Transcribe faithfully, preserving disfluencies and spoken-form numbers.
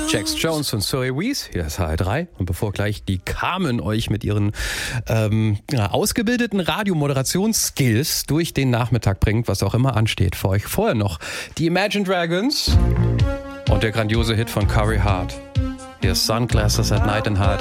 Jax Jones und Zoe Wees, hier ist H R drei. Und bevor gleich die Carmen euch mit ihren ähm, ja, ausgebildeten Radiomoderationsskills durch den Nachmittag bringt, was auch immer ansteht, für euch vorher noch die Imagine Dragons und der grandiose Hit von Corey Hart. Hier ist Sunglasses at Night in H R drei.